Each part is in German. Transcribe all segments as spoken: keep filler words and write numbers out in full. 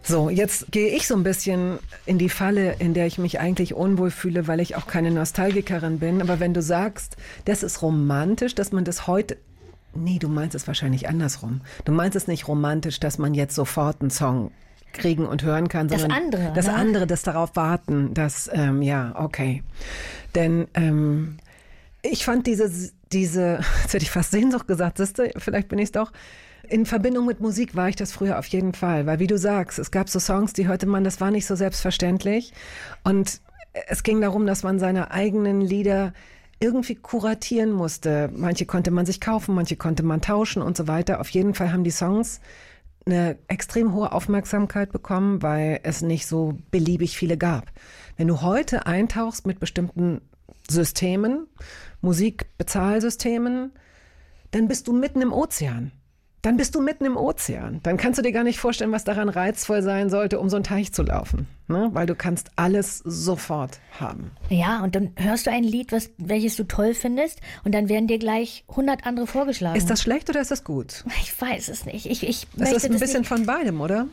So, jetzt gehe ich so ein bisschen in die Falle, in der ich mich eigentlich unwohl fühle, weil ich auch keine Nostalgikerin bin. Aber wenn du sagst, das ist romantisch, dass man das heute... Nee, du meinst es wahrscheinlich andersrum. Du meinst es nicht romantisch, dass man jetzt sofort einen Song kriegen und hören kann, sondern das andere, das ne? andere, das darauf warten, dass, ähm, ja, okay. Denn ähm, ich fand diese, diese, jetzt hätte ich fast Sehnsucht gesagt, siehste, vielleicht bin ich es doch. In Verbindung mit Musik war ich das früher auf jeden Fall, weil wie du sagst, es gab so Songs, die hörte man, das war nicht so selbstverständlich und es ging darum, dass man seine eigenen Lieder irgendwie kuratieren musste. Manche konnte man sich kaufen, manche konnte man tauschen und so weiter. Auf jeden Fall haben die Songs eine extrem hohe Aufmerksamkeit bekommen, weil es nicht so beliebig viele gab. Wenn du heute eintauchst mit bestimmten Systemen, Musikbezahlsystemen, dann bist du mitten im Ozean. Dann bist du mitten im Ozean. Dann kannst du dir gar nicht vorstellen, was daran reizvoll sein sollte, um so einen Teich zu laufen. Ne? Weil du kannst alles sofort haben. Ja, und dann hörst du ein Lied, was, welches du toll findest und dann werden dir gleich hundert andere vorgeschlagen. Ist das schlecht oder ist das gut? Ich weiß es nicht. Ich, ich das möchte ist ein das bisschen nicht. Von beidem, oder?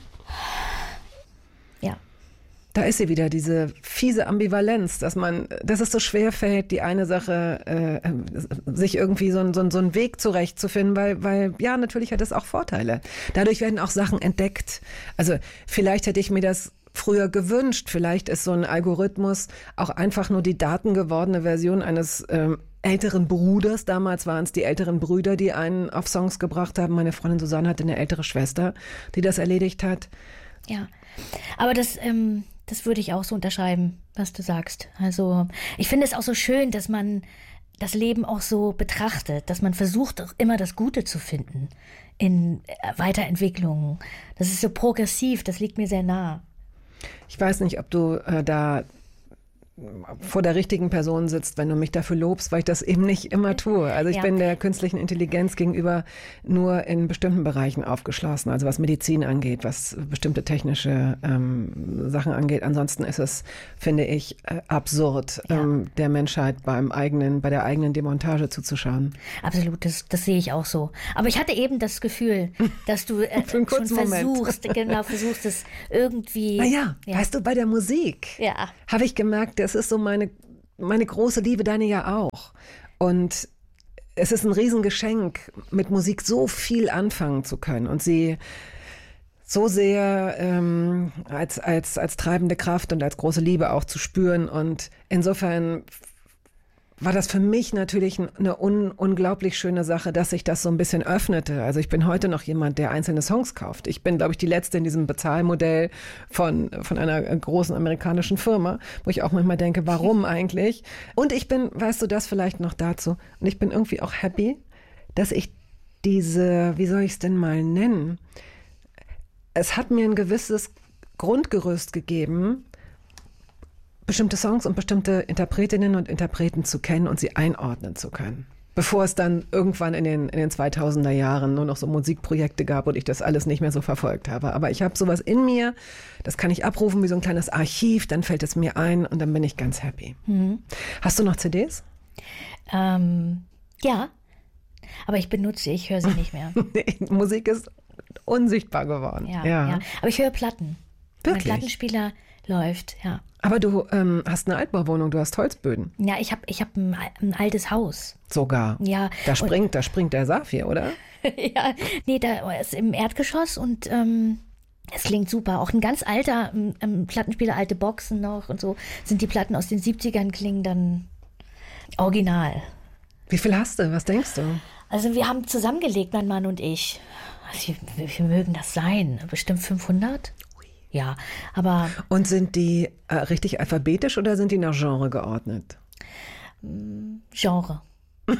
Ja. Da ist sie wieder, diese fiese Ambivalenz, dass man, dass es so schwer fällt, die eine Sache, äh, sich irgendwie so, so, so einen Weg zurechtzufinden, weil, weil, ja, natürlich hat es auch Vorteile. Dadurch werden auch Sachen entdeckt. Also vielleicht hätte ich mir das früher gewünscht. Vielleicht ist so ein Algorithmus auch einfach nur die datengewordene Version eines ähm, älteren Bruders. Damals waren es die älteren Brüder, die einen auf Songs gebracht haben. Meine Freundin Susanne hatte eine ältere Schwester, die das erledigt hat. Ja, aber das, ähm, das würde ich auch so unterschreiben, was du sagst. Also ich finde es auch so schön, dass man das Leben auch so betrachtet, dass man versucht auch immer das Gute zu finden in Weiterentwicklungen. Das ist so progressiv, das liegt mir sehr nah. Ich weiß nicht, ob du äh, da vor der richtigen Person sitzt, wenn du mich dafür lobst, weil ich das eben nicht immer tue. Also ich Ja. bin der künstlichen Intelligenz gegenüber nur in bestimmten Bereichen aufgeschlossen, also was Medizin angeht, was bestimmte technische ähm, Sachen angeht. Ansonsten ist es, finde ich, äh, absurd, Ja. ähm, der Menschheit beim eigenen, bei der eigenen Demontage zuzuschauen. Absolut, das, das sehe ich auch so. Aber ich hatte eben das Gefühl, dass du äh, Für einen schon kurzen Moment. versuchst, genau, versuchst es irgendwie... Naja, weißt du, bei der Musik Ja. habe ich gemerkt, das ist so meine, meine große Liebe, deine ja auch. Und es ist ein Riesengeschenk, mit Musik so viel anfangen zu können und sie so sehr ähm, als, als, als treibende Kraft und als große Liebe auch zu spüren. Und insofern war das für mich natürlich eine un- unglaublich schöne Sache, dass sich das so ein bisschen öffnete. Also ich bin heute noch jemand, der einzelne Songs kauft. Ich bin, glaube ich, die Letzte in diesem Bezahlmodell von, von einer großen amerikanischen Firma, wo ich auch manchmal denke, warum eigentlich? Und ich bin, weißt du, das vielleicht noch dazu, und ich bin irgendwie auch happy, dass ich diese, wie soll ich es denn mal nennen? Es hat mir ein gewisses Grundgerüst gegeben, bestimmte Songs und bestimmte Interpretinnen und Interpreten zu kennen und sie einordnen zu können. Bevor es dann irgendwann in den, in den zweitausender Jahren nur noch so Musikprojekte gab und ich das alles nicht mehr so verfolgt habe. Aber ich habe sowas in mir, das kann ich abrufen wie so ein kleines Archiv, dann fällt es mir ein und dann bin ich ganz happy. Mhm. Hast du noch C Ds? Ähm, ja, aber ich benutze, ich höre sie nicht mehr. Nee, Musik ist unsichtbar geworden. Ja, ja. ja. Aber ich höre Platten. Wirklich? Mein Plattenspieler läuft, ja. Aber du ähm, hast eine Altbauwohnung, du hast Holzböden. Ja, ich habe ich hab ein, ein altes Haus. Sogar. Ja. Da springt, da springt der Saphir, oder? Ja, nee, da ist im Erdgeschoss und ähm, es klingt super. Auch ein ganz alter ähm, ähm, Plattenspieler, alte Boxen noch und so. Sind die Platten aus den siebzigern, klingen dann original. Wie viel hast du? Was denkst du? Also wir haben zusammengelegt, mein Mann und ich. Also, wie, wie viel mögen das sein? Bestimmt fünfhundert? Ja, aber... Und sind die äh, richtig alphabetisch oder sind die nach Genre geordnet? Genre.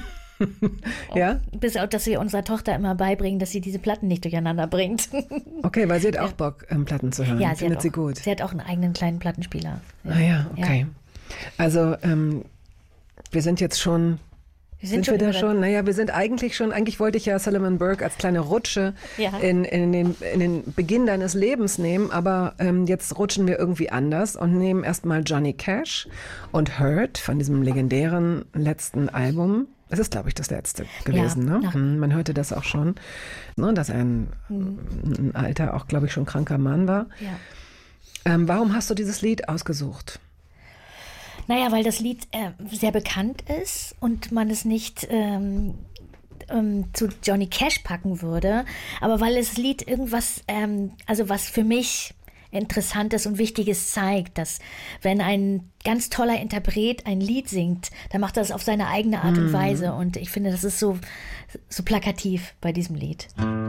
Ja? Bis auch, dass wir unserer Tochter immer beibringen, dass sie diese Platten nicht durcheinander bringt. Okay, weil sie hat auch Bock, ähm, Platten zu hören. Ja, sie Findet hat sie auch, gut. Sie hat auch einen eigenen kleinen Plattenspieler. Ah ja, okay. Ja. Also, ähm, wir sind jetzt schon... Wir sind, sind wir da schon? Naja, wir sind eigentlich schon, eigentlich wollte ich ja Solomon Burke als kleine Rutsche ja. in, in, den, in den Beginn deines Lebens nehmen, aber ähm, jetzt rutschen wir irgendwie anders und nehmen erstmal Johnny Cash und Hurt von diesem legendären letzten Album Es ist, glaube ich, das letzte gewesen. Ja, ne? nach- Man hörte das auch schon, ne, dass ein, Mhm. ein alter, auch, glaube ich, schon kranker Mann war. Ja. Ähm, warum hast du dieses Lied ausgesucht? Naja, weil das Lied äh, sehr bekannt ist und man es nicht ähm, ähm, zu Johnny Cash packen würde, aber weil das Lied irgendwas, ähm, also was für mich Interessantes und Wichtiges zeigt, dass wenn ein ganz toller Interpret ein Lied singt, dann macht er es auf seine eigene Art und Weise und ich finde, das ist so, so plakativ bei diesem Lied.